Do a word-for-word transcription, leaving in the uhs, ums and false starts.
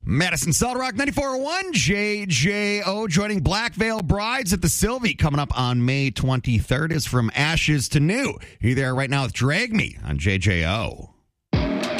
Madison Solid Rock ninety-four point one, J J O joining Black Veil Brides at the Sylvie coming up on May twenty-third is From Ashes to New. You're there right now with Drag Me on J J O.